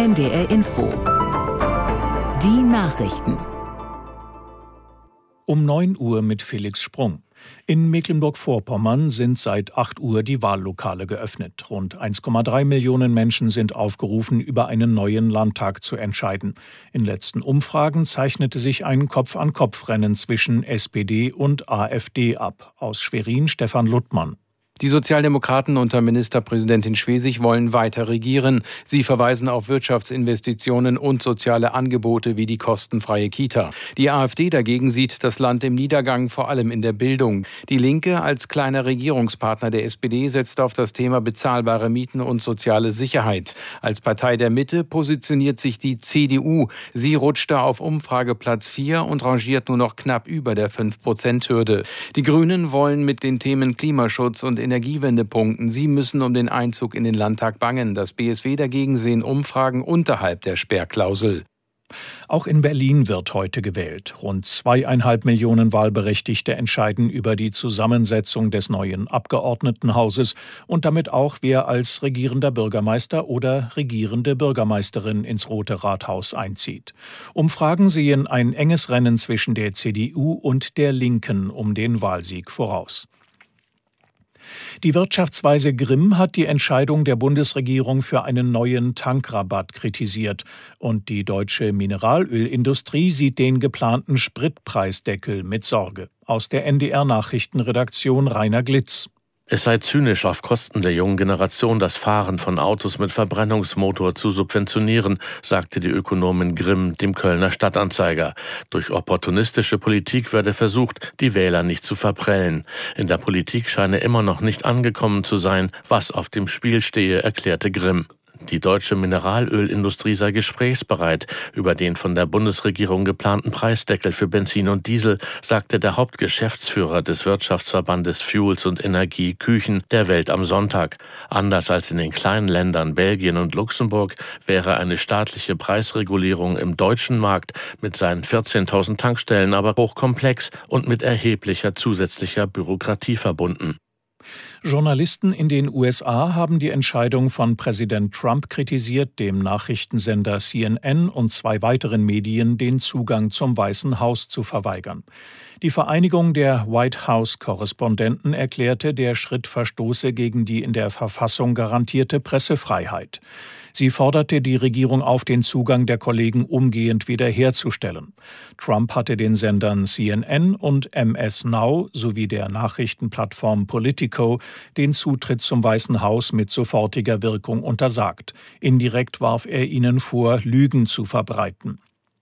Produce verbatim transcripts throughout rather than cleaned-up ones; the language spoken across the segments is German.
N D R Info. Die Nachrichten. Um neun Uhr mit Felix Sprung. In Mecklenburg-Vorpommern sind seit acht Uhr die Wahllokale geöffnet. Rund eins Komma drei Millionen Menschen sind aufgerufen, über einen neuen Landtag zu entscheiden. In letzten Umfragen zeichnete sich ein Kopf-an-Kopf-Rennen zwischen S P D und AfD ab. Aus Schwerin Stefan Luttmann. Die Sozialdemokraten unter Ministerpräsidentin Schwesig wollen weiter regieren. Sie verweisen auf Wirtschaftsinvestitionen und soziale Angebote wie die kostenfreie Kita. Die AfD dagegen sieht das Land im Niedergang, vor allem in der Bildung. Die Linke als kleiner Regierungspartner der S P D setzt auf das Thema bezahlbare Mieten und soziale Sicherheit. Als Partei der Mitte positioniert sich die C D U. Sie rutschte auf Umfrageplatz vier und rangiert nur noch knapp über der fünf Prozent Hürde. Die Grünen wollen mit den Themen Klimaschutz und Energiewende punkten. Sie müssen um den Einzug in den Landtag bangen. Das B S W dagegen sehen Umfragen unterhalb der Sperrklausel. Auch in Berlin wird heute gewählt. Rund zweieinhalb Millionen Wahlberechtigte entscheiden über die Zusammensetzung des neuen Abgeordnetenhauses und damit auch, wer als regierender Bürgermeister oder regierende Bürgermeisterin ins Rote Rathaus einzieht. Umfragen sehen ein enges Rennen zwischen der C D U und der Linken um den Wahlsieg voraus. Die Wirtschaftsweise Grimm hat die Entscheidung der Bundesregierung für einen neuen Tankrabatt kritisiert. Und die deutsche Mineralölindustrie sieht den geplanten Spritpreisdeckel mit Sorge. Aus der N D R-Nachrichtenredaktion Rainer Glitz. Es sei zynisch, auf Kosten der jungen Generation das Fahren von Autos mit Verbrennungsmotor zu subventionieren, sagte die Ökonomin Grimm dem Kölner Stadtanzeiger. Durch opportunistische Politik werde versucht, die Wähler nicht zu verprellen. In der Politik scheine immer noch nicht angekommen zu sein, was auf dem Spiel stehe, erklärte Grimm. Die deutsche Mineralölindustrie sei gesprächsbereit. Über den von der Bundesregierung geplanten Preisdeckel für Benzin und Diesel sagte der Hauptgeschäftsführer des Wirtschaftsverbandes Fuels und Energie Küchen der Welt am Sonntag. Anders als in den kleinen Ländern Belgien und Luxemburg wäre eine staatliche Preisregulierung im deutschen Markt mit seinen vierzehntausend Tankstellen aber hochkomplex und mit erheblicher zusätzlicher Bürokratie verbunden. Journalisten in den U S A haben die Entscheidung von Präsident Trump kritisiert, dem Nachrichtensender C N N und zwei weiteren Medien den Zugang zum Weißen Haus zu verweigern. Die Vereinigung der White House-Korrespondenten erklärte, der Schritt verstoße gegen die in der Verfassung garantierte Pressefreiheit. Sie forderte die Regierung auf, den Zugang der Kollegen umgehend wiederherzustellen. Trump hatte den Sendern C N N und M S Now sowie der Nachrichtenplattform Politico den Zutritt zum Weißen Haus mit sofortiger Wirkung untersagt. Indirekt warf er ihnen vor, Lügen zu verbreiten.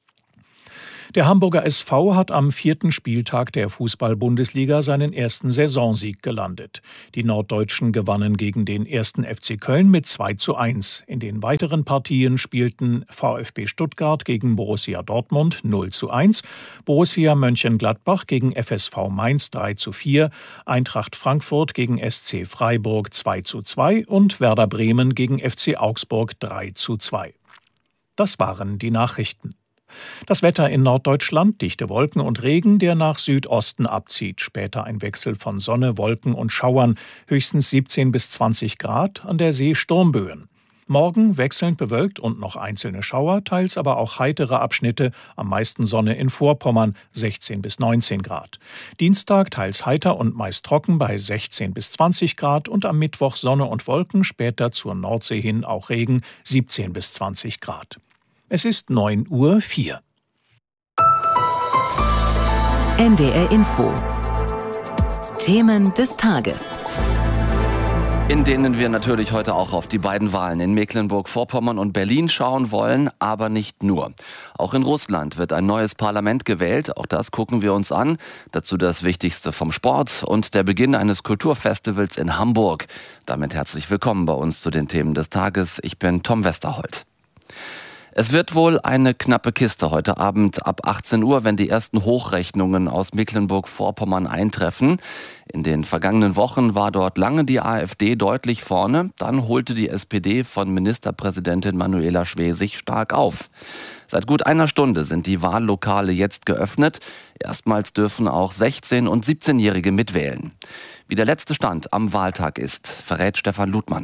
Der Hamburger S V hat am vierten Spieltag der Fußball-Bundesliga seinen ersten Saisonsieg gelandet. Die Norddeutschen gewannen gegen den ersten F C Köln mit zwei zu eins. In den weiteren Partien spielten VfB Stuttgart gegen Borussia Dortmund null zu eins, Borussia Mönchengladbach gegen F S V Mainz drei zu vier, Eintracht Frankfurt gegen S C Freiburg zwei zu zwei und Werder Bremen gegen F C Augsburg drei zu zwei. Das waren die Nachrichten. Das Wetter in Norddeutschland, dichte Wolken und Regen, der nach Südosten abzieht. Später ein Wechsel von Sonne, Wolken und Schauern, höchstens siebzehn bis zwanzig Grad, an der See Sturmböen. Morgen wechselnd bewölkt und noch einzelne Schauer, teils aber auch heitere Abschnitte, am meisten Sonne in Vorpommern, sechzehn bis neunzehn Grad. Dienstag teils heiter und meist trocken bei sechzehn bis zwanzig Grad und am Mittwoch Sonne und Wolken, später zur Nordsee hin auch Regen, siebzehn bis zwanzig Grad. Es ist neun Uhr vier. N D R Info. Themen des Tages. In denen wir natürlich heute auch auf die beiden Wahlen in Mecklenburg-Vorpommern und Berlin schauen wollen, aber nicht nur. Auch in Russland wird ein neues Parlament gewählt, auch das gucken wir uns an. Dazu das Wichtigste vom Sport und der Beginn eines Kulturfestivals in Hamburg. Damit herzlich willkommen bei uns zu den Themen des Tages. Ich bin Tom Westerholt. Es wird wohl eine knappe Kiste heute Abend ab achtzehn Uhr, wenn die ersten Hochrechnungen aus Mecklenburg-Vorpommern eintreffen. In den vergangenen Wochen war dort lange die AfD deutlich vorne. Dann holte die S P D von Ministerpräsidentin Manuela Schwesig stark auf. Seit gut einer Stunde sind die Wahllokale jetzt geöffnet. Erstmals dürfen auch sechzehn- und siebzehnjährige mitwählen. Wie der letzte Stand am Wahltag ist, verrät Stefan Luthmann.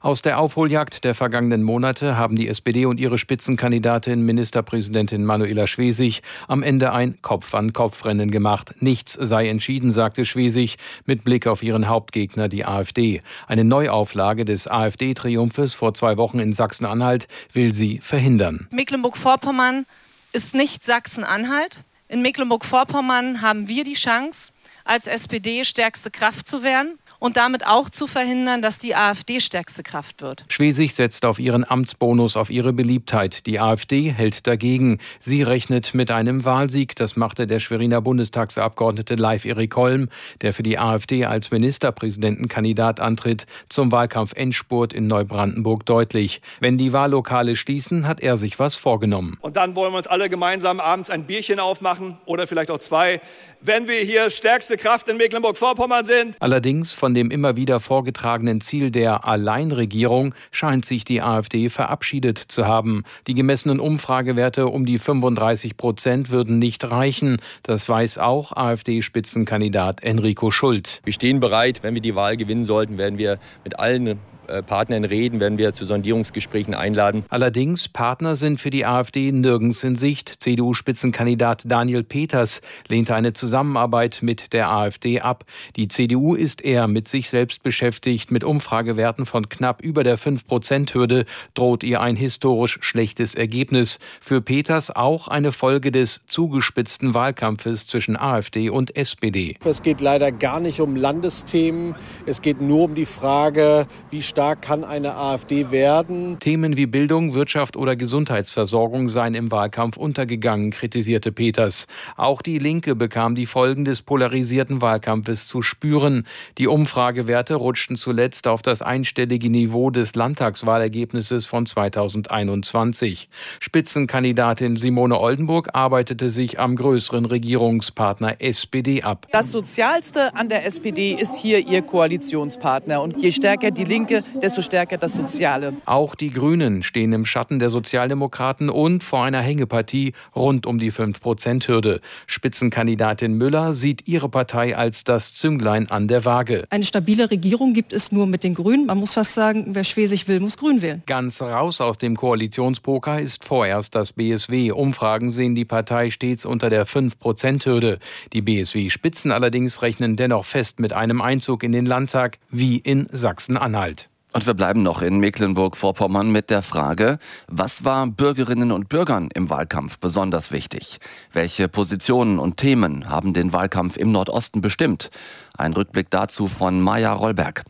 Aus der Aufholjagd der vergangenen Monate haben die S P D und ihre Spitzenkandidatin Ministerpräsidentin Manuela Schwesig am Ende ein Kopf-an-Kopf-Rennen gemacht. Nichts sei entschieden, sagte Schwesig mit Blick auf ihren Hauptgegner, die AfD. Eine Neuauflage des AfD-Triumphes vor zwei Wochen in Sachsen-Anhalt will sie verhindern. Mecklenburg-Vorpommern ist nicht Sachsen-Anhalt. In Mecklenburg-Vorpommern haben wir die Chance, als S P D stärkste Kraft zu werden und damit auch zu verhindern, dass die AfD stärkste Kraft wird. Schwesig setzt auf ihren Amtsbonus, auf ihre Beliebtheit. Die AfD hält dagegen. Sie rechnet mit einem Wahlsieg. Das machte der Schweriner Bundestagsabgeordnete Leif Erik Holm, der für die AfD als Ministerpräsidentenkandidat antritt, zum Wahlkampf-Endspurt in Neubrandenburg deutlich. Wenn die Wahllokale schließen, hat er sich was vorgenommen. Und dann wollen wir uns alle gemeinsam abends ein Bierchen aufmachen oder vielleicht auch zwei, wenn wir hier stärkste Kraft in Mecklenburg-Vorpommern sind. Allerdings von dem immer wieder vorgetragenen Ziel der Alleinregierung scheint sich die AfD verabschiedet zu haben. Die gemessenen Umfragewerte um die fünfunddreißig Prozent würden nicht reichen. Das weiß auch AfD-Spitzenkandidat Enrico Schult. Wir stehen bereit, wenn wir die Wahl gewinnen sollten, werden wir mit allen Partnern reden, werden wir zu Sondierungsgesprächen einladen. Allerdings, Partner sind für die AfD nirgends in Sicht. C D U-Spitzenkandidat Daniel Peters lehnte eine Zusammenarbeit mit der AfD ab. Die C D U ist eher mit sich selbst beschäftigt. Mit Umfragewerten von knapp über der fünf Prozent Hürde droht ihr ein historisch schlechtes Ergebnis. Für Peters auch eine Folge des zugespitzten Wahlkampfes zwischen AfD und S P D. Es geht leider gar nicht um Landesthemen. Es geht nur um die Frage, wie stark kann eine AfD werden. Themen wie Bildung, Wirtschaft oder Gesundheitsversorgung seien im Wahlkampf untergegangen, kritisierte Peters. Auch die Linke bekam die Folgen des polarisierten Wahlkampfes zu spüren. Die Umfragewerte rutschten zuletzt auf das einstellige Niveau des Landtagswahlergebnisses von zweitausendeinundzwanzig. Spitzenkandidatin Simone Oldenburg arbeitete sich am größeren Regierungspartner S P D ab. Das Sozialste an der S P D ist hier ihr Koalitionspartner. Und je stärker die Linke, desto stärker das Soziale. Auch die Grünen stehen im Schatten der Sozialdemokraten und vor einer Hängepartie rund um die fünf Prozent Hürde. Spitzenkandidatin Müller sieht ihre Partei als das Zünglein an der Waage. Eine stabile Regierung gibt es nur mit den Grünen. Man muss fast sagen, wer Schwesig will, muss Grün wählen. Ganz raus aus dem Koalitionspoker ist vorerst das B S W. Umfragen sehen die Partei stets unter der fünf Prozent Hürde. Die B S W-Spitzen allerdings rechnen dennoch fest mit einem Einzug in den Landtag wie in Sachsen-Anhalt. Und wir bleiben noch in Mecklenburg-Vorpommern mit der Frage, was war Bürgerinnen und Bürgern im Wahlkampf besonders wichtig? Welche Positionen und Themen haben den Wahlkampf im Nordosten bestimmt? Ein Rückblick dazu von Maja Rollberg.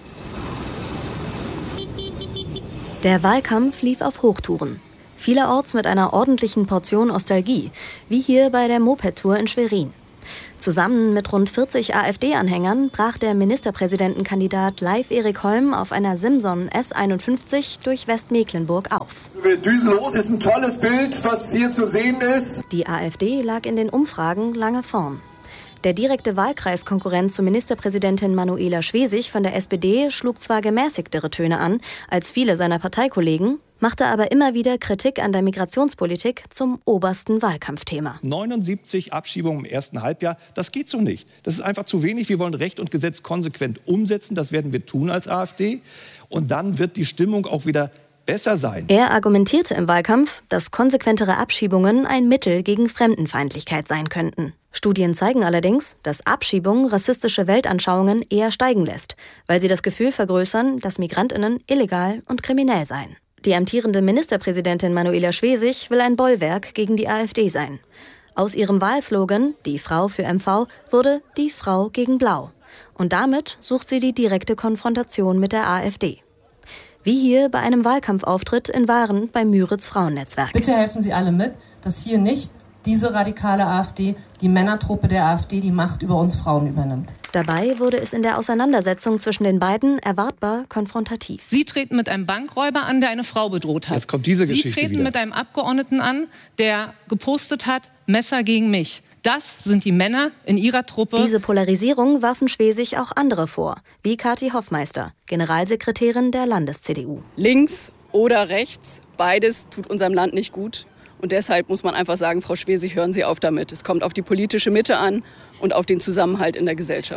Der Wahlkampf lief auf Hochtouren. Vielerorts mit einer ordentlichen Portion Nostalgie, wie hier bei der Moped-Tour in Schwerin. Zusammen mit rund vierzig AfD-Anhängern brach der Ministerpräsidentenkandidat Leif Erik Holm auf einer Simson S einundfünfzig durch Westmecklenburg auf. Wir düsen los, ist ein tolles Bild, was hier zu sehen ist. Die AfD lag in den Umfragen lange vorn. Der direkte Wahlkreiskonkurrent zur Ministerpräsidentin Manuela Schwesig von der S P D schlug zwar gemäßigtere Töne an als viele seiner Parteikollegen, machte aber immer wieder Kritik an der Migrationspolitik zum obersten Wahlkampfthema. neunundsiebzig Abschiebungen im ersten Halbjahr, das geht so nicht. Das ist einfach zu wenig. Wir wollen Recht und Gesetz konsequent umsetzen. Das werden wir tun als AfD. Und dann wird die Stimmung auch wieder besser sein. Er argumentierte im Wahlkampf, dass konsequentere Abschiebungen ein Mittel gegen Fremdenfeindlichkeit sein könnten. Studien zeigen allerdings, dass Abschiebung rassistische Weltanschauungen eher steigen lässt, weil sie das Gefühl vergrößern, dass MigrantInnen illegal und kriminell seien. Die amtierende Ministerpräsidentin Manuela Schwesig will ein Bollwerk gegen die AfD sein. Aus ihrem Wahlslogan »Die Frau für M V« wurde »Die Frau gegen Blau«. Und damit sucht sie die direkte Konfrontation mit der AfD. Wie hier bei einem Wahlkampfauftritt in Waren beim Müritz Frauennetzwerk. Bitte helfen Sie alle mit, dass hier nicht diese radikale AfD, die Männertruppe der AfD, die Macht über uns Frauen übernimmt. Dabei wurde es in der Auseinandersetzung zwischen den beiden erwartbar konfrontativ. Sie treten mit einem Bankräuber an, der eine Frau bedroht hat. Jetzt kommt diese Sie Geschichte treten wieder. mit einem Abgeordneten an, der gepostet hat, Messer gegen mich. Das sind die Männer in ihrer Truppe. Diese Polarisierung warfen Schwesig auch andere vor, wie Kathi Hoffmeister, Generalsekretärin der Landes-C D U. Links oder rechts, beides tut unserem Land nicht gut. Und deshalb muss man einfach sagen, Frau Schwesig, hören Sie auf damit. Es kommt auf die politische Mitte an und auf den Zusammenhalt in der Gesellschaft.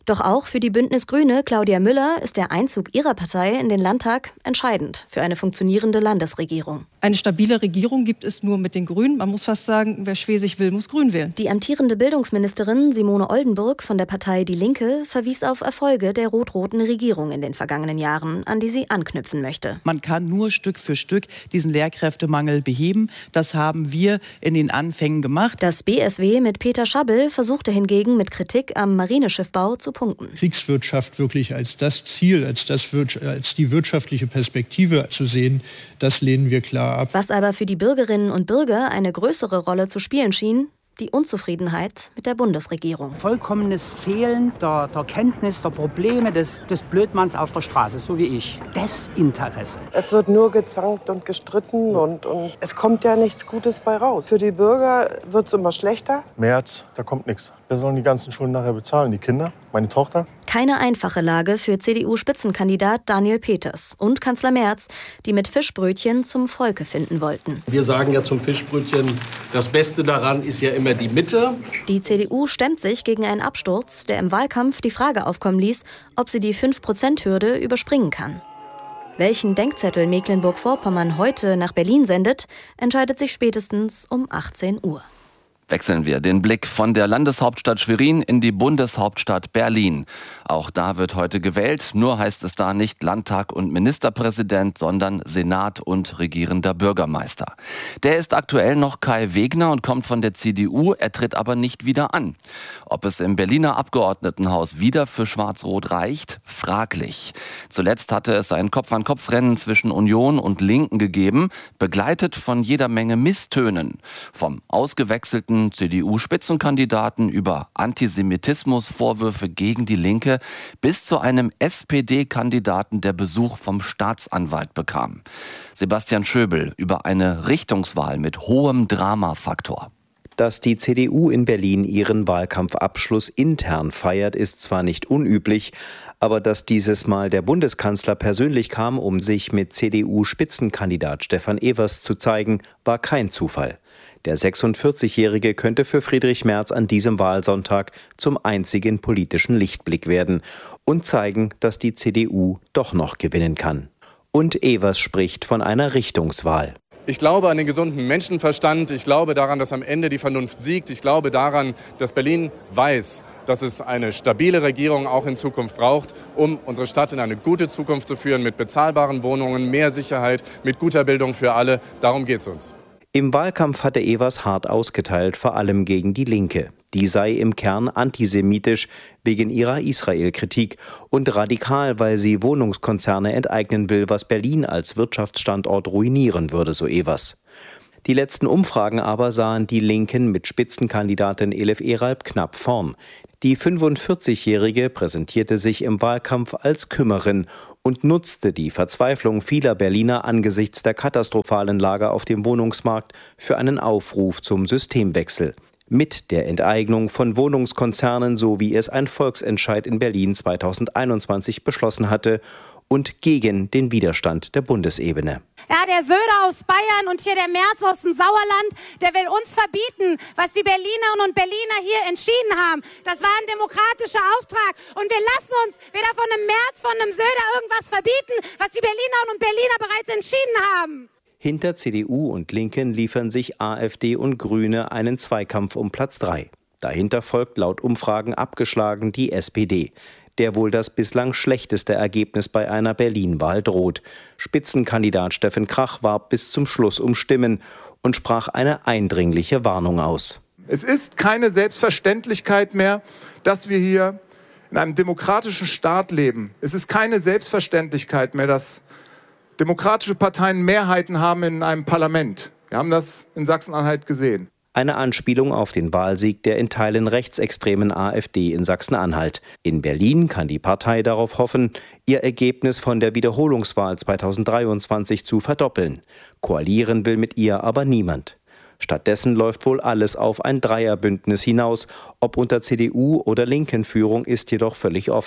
Doch auch für die Bündnis-Grüne Claudia Müller ist der Einzug ihrer Partei in den Landtag entscheidend für eine funktionierende Landesregierung. Eine stabile Regierung gibt es nur mit den Grünen. Man muss fast sagen, wer Schwesig will, muss Grün wählen. Die amtierende Bildungsministerin Simone Oldenburg von der Partei Die Linke verwies auf Erfolge der rot-roten Regierung in den vergangenen Jahren, an die sie anknüpfen möchte. Man kann nur Stück für Stück diesen Lehrkräftemangel beheben. Das haben wir in den Anfängen gemacht. Das B S W mit Peter Schabbel versuchte hingegen mit Kritik am Marineschiffbau zu punkten. Kriegswirtschaft wirklich als das Ziel, als, das, als die wirtschaftliche Perspektive zu sehen, das lehnen wir klar ab. Was aber für die Bürgerinnen und Bürger eine größere Rolle zu spielen schien, die Unzufriedenheit mit der Bundesregierung. Vollkommenes Fehlen der, der Kenntnis der Probleme des, des Blödmanns auf der Straße, so wie ich. Desinteresse. Es wird nur gezankt und gestritten und, und es kommt ja nichts Gutes bei raus. Für die Bürger wird es immer schlechter. März, da kommt nichts. Wir sollen die ganzen Schulden nachher bezahlen. Die Kinder, meine Tochter. Keine einfache Lage für C D U-Spitzenkandidat Daniel Peters und Kanzler Merz, die mit Fischbrötchen zum Volke finden wollten. Wir sagen ja zum Fischbrötchen, das Beste daran ist ja immer die Mitte. Die C D U stemmt sich gegen einen Absturz, der im Wahlkampf die Frage aufkommen ließ, ob sie die fünf Prozent Hürde überspringen kann. Welchen Denkzettel Mecklenburg-Vorpommern heute nach Berlin sendet, entscheidet sich spätestens um achtzehn Uhr. Wechseln wir den Blick von der Landeshauptstadt Schwerin in die Bundeshauptstadt Berlin. Auch da wird heute gewählt, nur heißt es da nicht Landtag und Ministerpräsident, sondern Senat und regierender Bürgermeister. Der ist aktuell noch Kai Wegner und kommt von der C D U, er tritt aber nicht wieder an. Ob es im Berliner Abgeordnetenhaus wieder für Schwarz-Rot reicht? Fraglich. Zuletzt hatte es ein Kopf-an-Kopf-Rennen zwischen Union und Linken gegeben, begleitet von jeder Menge Misstönen. Vom ausgewechselten C D U-Spitzenkandidaten über Antisemitismusvorwürfe gegen die Linke bis zu einem S P D-Kandidaten, der Besuch vom Staatsanwalt bekam. Sebastian Schöbel über eine Richtungswahl mit hohem Dramafaktor. Dass die C D U in Berlin ihren Wahlkampfabschluss intern feiert, ist zwar nicht unüblich, aber dass dieses Mal der Bundeskanzler persönlich kam, um sich mit C D U-Spitzenkandidat Stefan Evers zu zeigen, war kein Zufall. Der sechsundvierzigjährige könnte für Friedrich Merz an diesem Wahlsonntag zum einzigen politischen Lichtblick werden und zeigen, dass die C D U doch noch gewinnen kann. Und Evers spricht von einer Richtungswahl. Ich glaube an den gesunden Menschenverstand. Ich glaube daran, dass am Ende die Vernunft siegt. Ich glaube daran, dass Berlin weiß, dass es eine stabile Regierung auch in Zukunft braucht, um unsere Stadt in eine gute Zukunft zu führen, mit bezahlbaren Wohnungen, mehr Sicherheit, mit guter Bildung für alle. Darum geht es uns. Im Wahlkampf hatte Evers hart ausgeteilt, vor allem gegen die Linke. Die sei im Kern antisemitisch wegen ihrer Israel-Kritik und radikal, weil sie Wohnungskonzerne enteignen will, was Berlin als Wirtschaftsstandort ruinieren würde, so Evers. Die letzten Umfragen aber sahen die Linken mit Spitzenkandidatin Elif Eralp knapp vorn. Die fünfundvierzigjährige präsentierte sich im Wahlkampf als Kümmerin und nutzte die Verzweiflung vieler Berliner angesichts der katastrophalen Lage auf dem Wohnungsmarkt für einen Aufruf zum Systemwechsel. Mit der Enteignung von Wohnungskonzernen, so wie es ein Volksentscheid in Berlin zweitausendeinundzwanzig beschlossen hatte, und gegen den Widerstand der Bundesebene. Ja, der Söder aus Bayern und hier der Merz aus dem Sauerland, der will uns verbieten, was die Berlinerinnen und Berliner hier entschieden haben. Das war ein demokratischer Auftrag und wir lassen uns weder von einem Merz, von einem Söder irgendwas verbieten, was die Berlinerinnen und Berliner bereits entschieden haben. Hinter C D U und Linken liefern sich AfD und Grüne einen Zweikampf um Platz drei. Dahinter folgt laut Umfragen abgeschlagen die S P D, der wohl das bislang schlechteste Ergebnis bei einer Berlin-Wahl droht. Spitzenkandidat Steffen Krach warb bis zum Schluss um Stimmen und sprach eine eindringliche Warnung aus. Es ist keine Selbstverständlichkeit mehr, dass wir hier in einem demokratischen Staat leben. Es ist keine Selbstverständlichkeit mehr, dass demokratische Parteien Mehrheiten haben in einem Parlament. Wir haben das in Sachsen-Anhalt gesehen. Eine Anspielung auf den Wahlsieg der in Teilen rechtsextremen AfD in Sachsen-Anhalt. In Berlin kann die Partei darauf hoffen, ihr Ergebnis von der Wiederholungswahl zweitausenddreiundzwanzig zu verdoppeln. Koalieren will mit ihr aber niemand. Stattdessen läuft wohl alles auf ein Dreierbündnis hinaus. Ob unter C D U oder linken Führung ist jedoch völlig offen.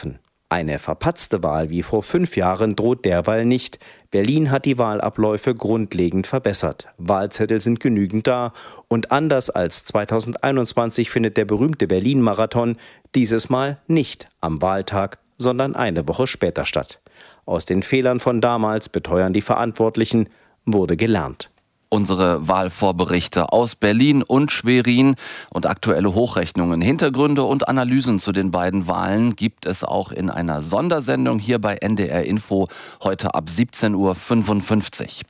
Eine verpatzte Wahl wie vor fünf Jahren droht derweil nicht. Berlin hat die Wahlabläufe grundlegend verbessert. Wahlzettel sind genügend da. Und anders als zweitausendeinundzwanzig findet der berühmte Berlin-Marathon dieses Mal nicht am Wahltag, sondern eine Woche später statt. Aus den Fehlern von damals, beteuern die Verantwortlichen, wurde gelernt. Unsere Wahlvorberichte aus Berlin und Schwerin und aktuelle Hochrechnungen, Hintergründe und Analysen zu den beiden Wahlen gibt es auch in einer Sondersendung hier bei N D R Info heute ab siebzehn Uhr fünfundfünfzig.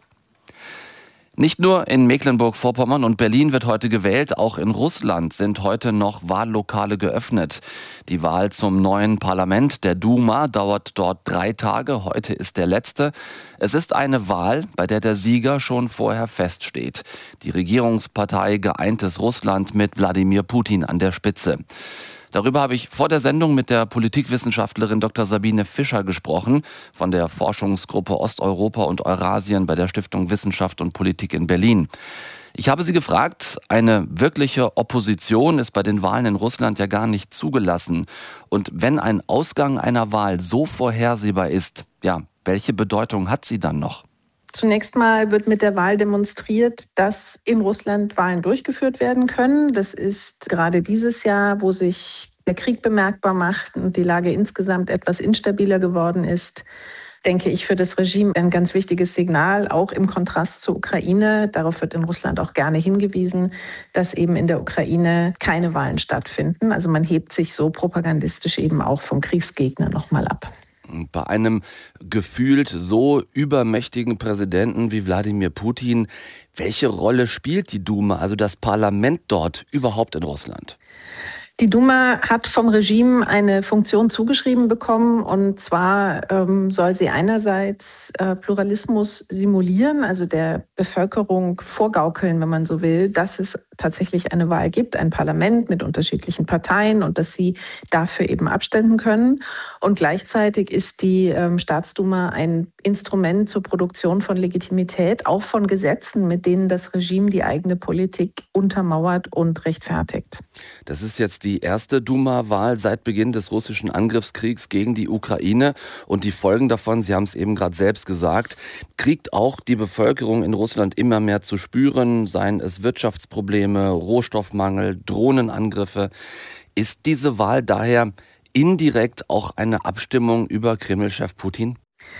Nicht nur in Mecklenburg-Vorpommern und Berlin wird heute gewählt, auch in Russland sind heute noch Wahllokale geöffnet. Die Wahl zum neuen Parlament, der Duma, dauert dort drei Tage. Heute ist der letzte. Es ist eine Wahl, bei der der Sieger schon vorher feststeht. Die Regierungspartei Geeintes Russland mit Wladimir Putin an der Spitze. Darüber habe ich vor der Sendung mit der Politikwissenschaftlerin Doktor Sabine Fischer gesprochen, von der Forschungsgruppe Osteuropa und Eurasien bei der Stiftung Wissenschaft und Politik in Berlin. Ich habe sie gefragt, eine wirkliche Opposition ist bei den Wahlen in Russland ja gar nicht zugelassen. Und wenn ein Ausgang einer Wahl so vorhersehbar ist, ja, welche Bedeutung hat sie dann noch? Zunächst mal wird mit der Wahl demonstriert, dass in Russland Wahlen durchgeführt werden können. Das ist gerade dieses Jahr, wo sich der Krieg bemerkbar macht und die Lage insgesamt etwas instabiler geworden ist, denke ich, für das Regime ein ganz wichtiges Signal, auch im Kontrast zur Ukraine. Darauf wird in Russland auch gerne hingewiesen, dass eben in der Ukraine keine Wahlen stattfinden. Also man hebt sich so propagandistisch eben auch vom Kriegsgegner nochmal ab. Bei einem gefühlt so übermächtigen Präsidenten wie Wladimir Putin, welche Rolle spielt die Duma, also das Parlament dort, überhaupt in Russland? Die Duma hat vom Regime eine Funktion zugeschrieben bekommen, und zwar ähm, soll sie einerseits äh, Pluralismus simulieren, also der Bevölkerung vorgaukeln, wenn man so will, dass es tatsächlich eine Wahl gibt, ein Parlament mit unterschiedlichen Parteien und dass sie dafür eben abstimmen können. Und gleichzeitig ist die ähm, Staatsduma ein Instrument zur Produktion von Legitimität, auch von Gesetzen, mit denen das Regime die eigene Politik untermauert und rechtfertigt. Das ist jetzt die erste Duma-Wahl seit Beginn des russischen Angriffskriegs gegen die Ukraine. Und die Folgen davon, Sie haben es eben gerade selbst gesagt, kriegt auch die Bevölkerung in Russland immer mehr zu spüren, seien es Wirtschaftsprobleme, Rohstoffmangel, Drohnenangriffe. Ist diese Wahl daher indirekt auch eine Abstimmung über Kreml-Chef Putin?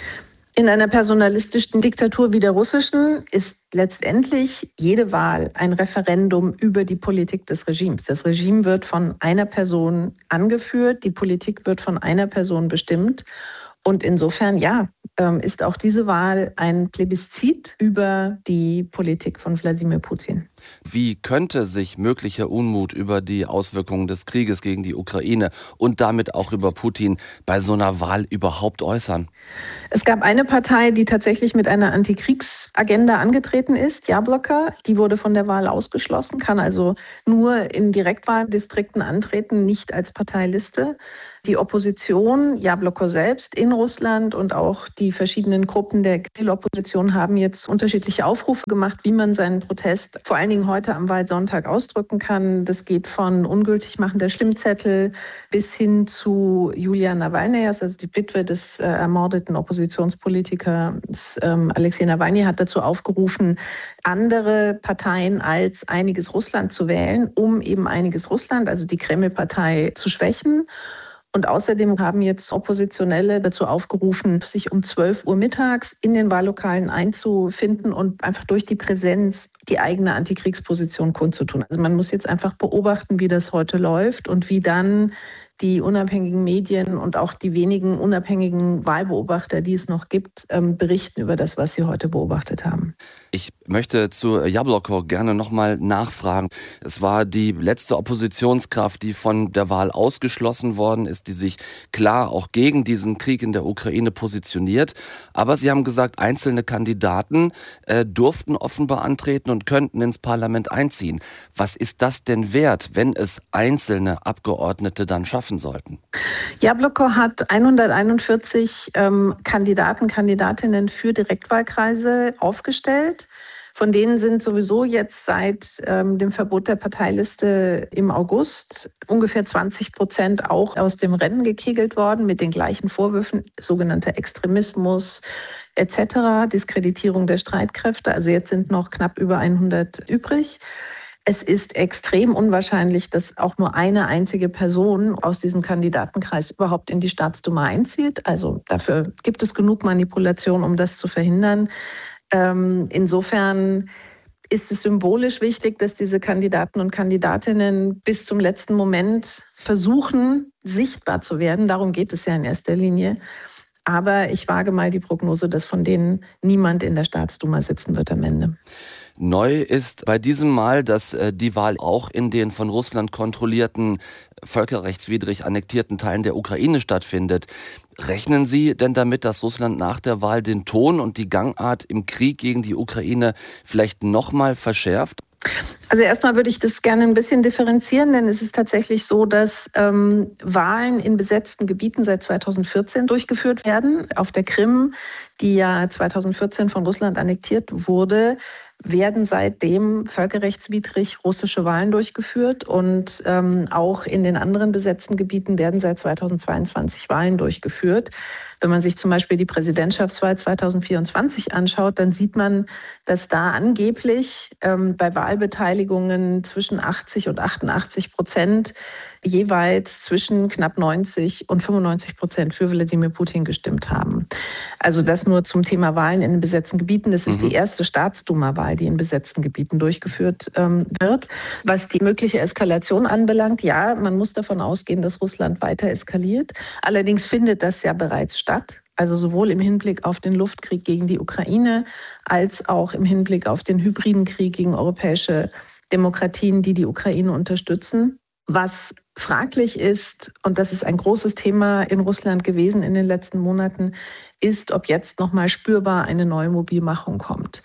In einer personalistischen Diktatur wie der russischen ist letztendlich jede Wahl ein Referendum über die Politik des Regimes. Das Regime wird von einer Person angeführt, die Politik wird von einer Person bestimmt. Und insofern, ja, ist auch diese Wahl ein Plebiszit über die Politik von Wladimir Putin. Wie könnte sich möglicher Unmut über die Auswirkungen des Krieges gegen die Ukraine und damit auch über Putin bei so einer Wahl überhaupt äußern? Es gab eine Partei, die tatsächlich mit einer Antikriegsagenda angetreten ist, Jabloko. Die wurde von der Wahl ausgeschlossen, kann also nur in Direktwahldistrikten antreten, nicht als Parteiliste. Die Opposition, Jabloko selbst in Russland und auch die verschiedenen Gruppen der Exilopposition haben jetzt unterschiedliche Aufrufe gemacht, wie man seinen Protest vor allen Dingen heute am Wahlsonntag ausdrücken kann. Das geht von Ungültigmachen der Stimmzettel bis hin zu Julia Nawalny, also die Witwe des äh, ermordeten Oppositionspolitikers ähm, Alexei Nawalny, hat dazu aufgerufen, andere Parteien als Einiges Russland zu wählen, um eben Einiges Russland, also die Kreml-Partei, zu schwächen. Und außerdem haben jetzt Oppositionelle dazu aufgerufen, sich um zwölf Uhr mittags in den Wahllokalen einzufinden und einfach durch die Präsenz die eigene Antikriegsposition kundzutun. Also man muss jetzt einfach beobachten, wie das heute läuft und wie dann die unabhängigen Medien und auch die wenigen unabhängigen Wahlbeobachter, die es noch gibt, berichten über das, was sie heute beobachtet haben. Ich möchte zu Jabloko gerne nochmal nachfragen. Es war die letzte Oppositionskraft, die von der Wahl ausgeschlossen worden ist, die sich klar auch gegen diesen Krieg in der Ukraine positioniert. Aber Sie haben gesagt, einzelne Kandidaten äh, durften offenbar antreten und könnten ins Parlament einziehen. Was ist das denn wert, wenn es einzelne Abgeordnete dann schaffen sollten? Jabloko hat hunderteinundvierzig ähm, Kandidaten, Kandidatinnen für Direktwahlkreise aufgestellt. Von denen sind sowieso jetzt seit ähm, dem Verbot der Parteiliste im August ungefähr zwanzig Prozent auch aus dem Rennen gekegelt worden mit den gleichen Vorwürfen, sogenannter Extremismus et cetera, Diskreditierung der Streitkräfte. Also jetzt sind noch knapp über hundert übrig. Es ist extrem unwahrscheinlich, dass auch nur eine einzige Person aus diesem Kandidatenkreis überhaupt in die Staatsduma einzieht. Also dafür gibt es genug Manipulation, um das zu verhindern. Ähm, insofern ist es symbolisch wichtig, dass diese Kandidaten und Kandidatinnen bis zum letzten Moment versuchen, sichtbar zu werden. Darum geht es ja in erster Linie. Aber ich wage mal die Prognose, dass von denen niemand in der Staatsduma sitzen wird am Ende. Neu ist bei diesem Mal, dass die Wahl auch in den von Russland kontrollierten, völkerrechtswidrig annektierten Teilen der Ukraine stattfindet. Rechnen Sie denn damit, dass Russland nach der Wahl den Ton und die Gangart im Krieg gegen die Ukraine vielleicht noch mal verschärft? Also erstmal würde ich das gerne ein bisschen differenzieren, denn es ist tatsächlich so, dass ähm, Wahlen in besetzten Gebieten seit zweitausendvierzehn durchgeführt werden. Auf der Krim, die ja zweitausendvierzehn von Russland annektiert wurde, werden seitdem völkerrechtswidrig russische Wahlen durchgeführt und ähm, auch in den anderen besetzten Gebieten werden seit zweitausendzweiundzwanzig Wahlen durchgeführt. Wenn man sich zum Beispiel die Präsidentschaftswahl zweitausendvierundzwanzig anschaut, dann sieht man, dass da angeblich ähm, bei Wahlbeteiligungen zwischen achtzig und achtundachtzig Prozent jeweils zwischen knapp neunzig und fünfundneunzig Prozent für Wladimir Putin gestimmt haben. Also das nur zum Thema Wahlen in den besetzten Gebieten. Das ist mhm. die erste Staatsduma-Wahl, die in besetzten Gebieten durchgeführt ähm, wird. Was die mögliche Eskalation anbelangt, ja, man muss davon ausgehen, dass Russland weiter eskaliert. Allerdings findet das ja bereits statt. Also sowohl im Hinblick auf den Luftkrieg gegen die Ukraine als auch im Hinblick auf den hybriden Krieg gegen europäische Demokratien, die die Ukraine unterstützen. Was fraglich ist, und das ist ein großes Thema in Russland gewesen in den letzten Monaten, ist, ob jetzt nochmal spürbar eine neue Mobilmachung kommt.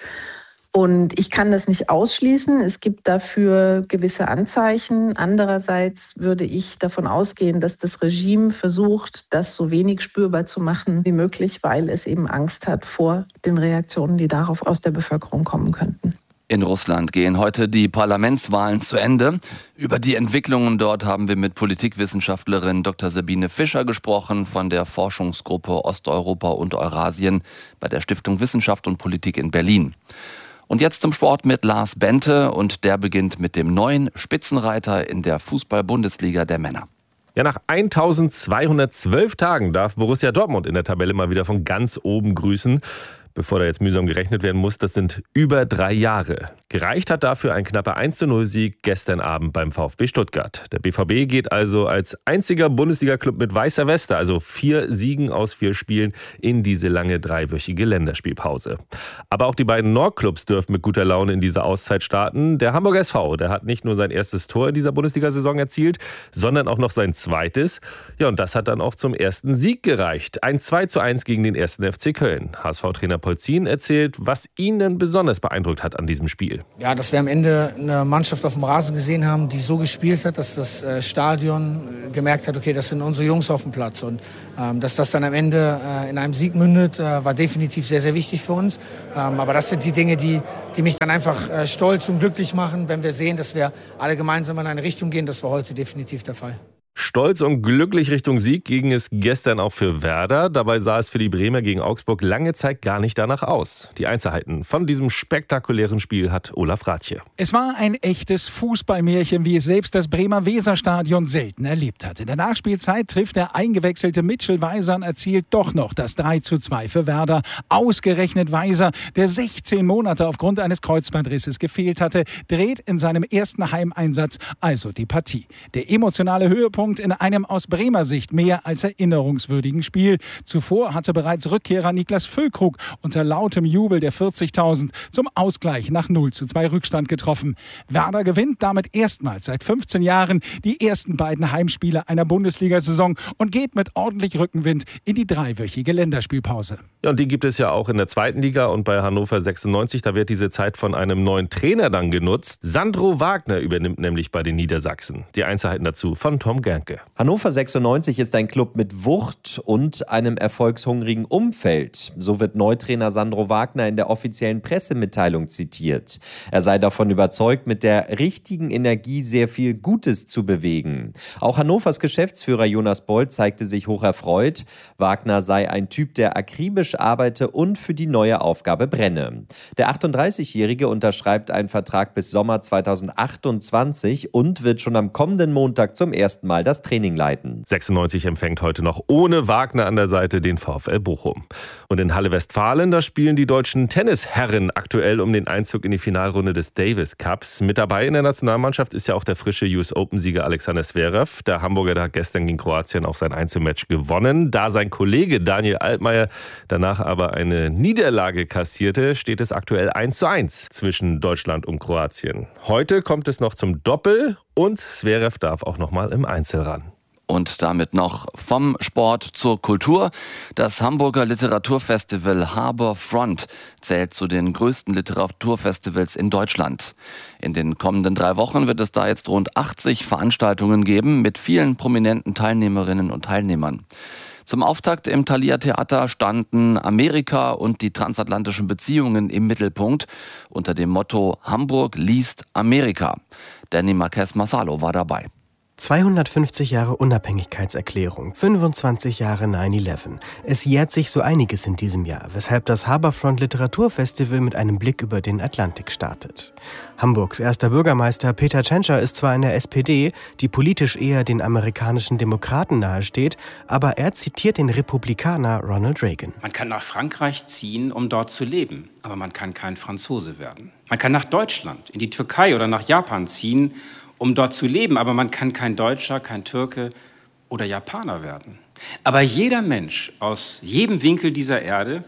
Und ich kann das nicht ausschließen. Es gibt dafür gewisse Anzeichen. Andererseits würde ich davon ausgehen, dass das Regime versucht, das so wenig spürbar zu machen wie möglich, weil es eben Angst hat vor den Reaktionen, die darauf aus der Bevölkerung kommen könnten. In Russland gehen heute die Parlamentswahlen zu Ende. Über die Entwicklungen dort haben wir mit Politikwissenschaftlerin Doktor Sabine Fischer gesprochen von der Forschungsgruppe Osteuropa und Eurasien bei der Stiftung Wissenschaft und Politik in Berlin. Und jetzt zum Sport mit Lars Bente und der beginnt mit dem neuen Spitzenreiter in der Fußball-Bundesliga der Männer. Ja, nach eintausendzweihundertzwölf Tagen darf Borussia Dortmund in der Tabelle mal wieder von ganz oben grüßen. Bevor da jetzt mühsam gerechnet werden muss, das sind über drei Jahre. Gereicht hat dafür ein knapper eins zu null Sieg gestern Abend beim VfB Stuttgart. Der B V B geht also als einziger Bundesliga-Club mit weißer Weste, also vier Siegen aus vier Spielen, in diese lange dreiwöchige Länderspielpause. Aber auch die beiden Nordclubs dürfen mit guter Laune in diese Auszeit starten. Der Hamburger S V, der hat nicht nur sein erstes Tor in dieser Bundesliga-Saison erzielt, sondern auch noch sein zweites. Ja, und das hat dann auch zum ersten Sieg gereicht. Ein zwei zu eins gegen den ersten F C Köln. H S V-Trainer Polzin erzählt, was ihn denn besonders beeindruckt hat an diesem Spiel. Ja, dass wir am Ende eine Mannschaft auf dem Rasen gesehen haben, die so gespielt hat, dass das Stadion gemerkt hat, okay, das sind unsere Jungs auf dem Platz. Und ähm, dass das dann am Ende äh, in einem Sieg mündet, äh, war definitiv sehr, sehr wichtig für uns. Ähm, aber das sind die Dinge, die, die mich dann einfach äh, stolz und glücklich machen, wenn wir sehen, dass wir alle gemeinsam in eine Richtung gehen. Das war heute definitiv der Fall. Stolz und glücklich Richtung Sieg ging es gestern auch für Werder. Dabei sah es für die Bremer gegen Augsburg lange Zeit gar nicht danach aus. Die Einzelheiten von diesem spektakulären Spiel hat Olaf Rathje. Es war ein echtes Fußballmärchen, wie es selbst das Bremer Weserstadion selten erlebt hat. In der Nachspielzeit trifft der eingewechselte Mitchell Weiser und erzielt doch noch das drei zu zwei für Werder. Ausgerechnet Weiser, der sechzehn Monate aufgrund eines Kreuzbandrisses gefehlt hatte, dreht in seinem ersten Heimeinsatz also die Partie. Der emotionale Höhepunkt in einem aus Bremer Sicht mehr als erinnerungswürdigen Spiel. Zuvor hatte bereits Rückkehrer Niklas Füllkrug unter lautem Jubel der vierzigtausend zum Ausgleich nach null zu zwei Rückstand getroffen. Werder gewinnt damit erstmals seit fünfzehn Jahren die ersten beiden Heimspiele einer Bundesliga-Saison und geht mit ordentlich Rückenwind in die dreiwöchige Länderspielpause. Ja, und die gibt es ja auch in der zweiten Liga und bei Hannover sechsundneunzig. Da wird diese Zeit von einem neuen Trainer dann genutzt. Sandro Wagner übernimmt nämlich bei den Niedersachsen. Die Einzelheiten dazu von Tom Gerber. Mernke. Hannover sechsundneunzig ist ein Club mit Wucht und einem erfolgshungrigen Umfeld. So wird Neutrainer Sandro Wagner in der offiziellen Pressemitteilung zitiert. Er sei davon überzeugt, mit der richtigen Energie sehr viel Gutes zu bewegen. Auch Hannovers Geschäftsführer Jonas Bold zeigte sich hoch erfreut. Wagner sei ein Typ, der akribisch arbeite und für die neue Aufgabe brenne. Der achtunddreißigjährige unterschreibt einen Vertrag bis Sommer zweitausendachtundzwanzig und wird schon am kommenden Montag zum ersten Mal das Training leiten. sechsundneunzig empfängt heute noch ohne Wagner an der Seite den VfL Bochum. Und in Halle Westfalen, da spielen die deutschen Tennisherren aktuell um den Einzug in die Finalrunde des Davis Cups. Mit dabei in der Nationalmannschaft ist ja auch der frische U S Open-Sieger Alexander Zverev. Der Hamburger hat gestern gegen Kroatien auch sein Einzelmatch gewonnen. Da sein Kollege Daniel Altmaier danach aber eine Niederlage kassierte, steht es aktuell eins zu eins zwischen Deutschland und Kroatien. Heute kommt es noch zum Doppel und Zverev darf auch noch mal im Einzel ran. Und damit noch vom Sport zur Kultur. Das Hamburger Literaturfestival Harbor Front zählt zu den größten Literaturfestivals in Deutschland. In den kommenden drei Wochen wird es da jetzt rund achtzig Veranstaltungen geben mit vielen prominenten Teilnehmerinnen und Teilnehmern. Zum Auftakt im Thalia Theater standen Amerika und die transatlantischen Beziehungen im Mittelpunkt unter dem Motto Hamburg liest Amerika. Danny Marquez Massalo war dabei. zweihundertfünfzig Jahre Unabhängigkeitserklärung, fünfundzwanzig Jahre neun elf. Es jährt sich so einiges in diesem Jahr, weshalb das Harbourfront Literaturfestival mit einem Blick über den Atlantik startet. Hamburgs erster Bürgermeister Peter Tschentscher ist zwar in der S P D, die politisch eher den amerikanischen Demokraten nahesteht, aber er zitiert den Republikaner Ronald Reagan. Man kann nach Frankreich ziehen, um dort zu leben, aber man kann kein Franzose werden. Man kann nach Deutschland, in die Türkei oder nach Japan ziehen, um dort zu leben, aber man kann kein Deutscher, kein Türke oder Japaner werden. Aber jeder Mensch aus jedem Winkel dieser Erde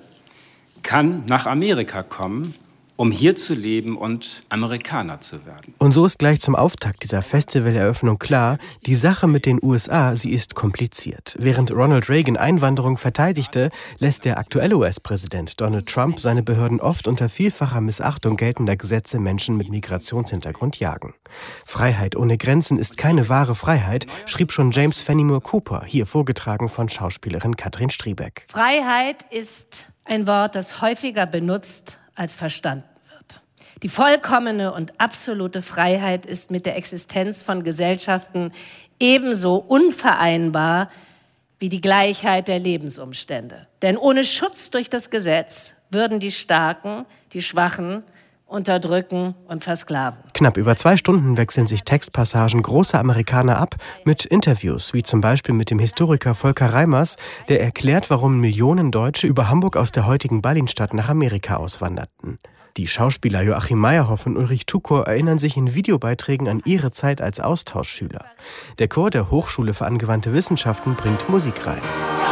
kann nach Amerika kommen, um hier zu leben und Amerikaner zu werden. Und so ist gleich zum Auftakt dieser Festivaleröffnung klar, die Sache mit den U S A, sie ist kompliziert. Während Ronald Reagan Einwanderung verteidigte, lässt der aktuelle U S-Präsident Donald Trump seine Behörden oft unter vielfacher Missachtung geltender Gesetze Menschen mit Migrationshintergrund jagen. Freiheit ohne Grenzen ist keine wahre Freiheit, schrieb schon James Fenimore Cooper, hier vorgetragen von Schauspielerin Katrin Striebeck. Freiheit ist ein Wort, das häufiger benutzt als verstanden wird. Die vollkommene und absolute Freiheit ist mit der Existenz von Gesellschaften ebenso unvereinbar wie die Gleichheit der Lebensumstände. Denn ohne Schutz durch das Gesetz würden die Starken die Schwachen unterdrücken und versklaven. Knapp über zwei Stunden wechseln sich Textpassagen großer Amerikaner ab mit Interviews, wie zum Beispiel mit dem Historiker Volker Reimers, der erklärt, warum Millionen Deutsche über Hamburg aus der heutigen Ballinstadt nach Amerika auswanderten. Die Schauspieler Joachim Meyerhoff und Ulrich Tukor erinnern sich in Videobeiträgen an ihre Zeit als Austauschschüler. Der Chor der Hochschule für angewandte Wissenschaften bringt Musik rein.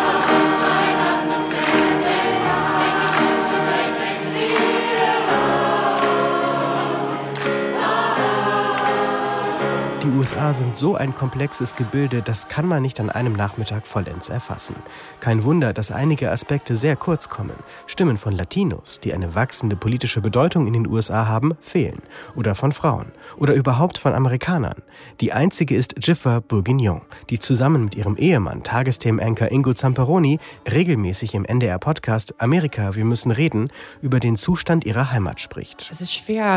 Die U S A sind so ein komplexes Gebilde, das kann man nicht an einem Nachmittag vollends erfassen. Kein Wunder, dass einige Aspekte sehr kurz kommen. Stimmen von Latinos, die eine wachsende politische Bedeutung in den U S A haben, fehlen. Oder von Frauen. Oder überhaupt von Amerikanern. Die einzige ist Jiffer Bourguignon, die zusammen mit ihrem Ehemann, Tagesthemen-Anchor Ingo Zamperoni, regelmäßig im N D R-Podcast Amerika, wir müssen reden, über den Zustand ihrer Heimat spricht. Es ist schwer,